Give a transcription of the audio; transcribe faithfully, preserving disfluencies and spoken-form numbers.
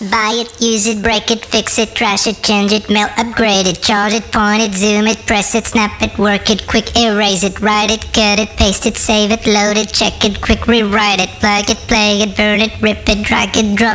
Buy it, use it, break it, fix it, trash it, change it, mail, upgrade it, charge it, point it, zoom it, press it, snap it, work it, quick erase it, write it, cut it, paste it, save it, load it, check it, quick rewrite it, plug it, play it, burn it, rip it, drag it, drop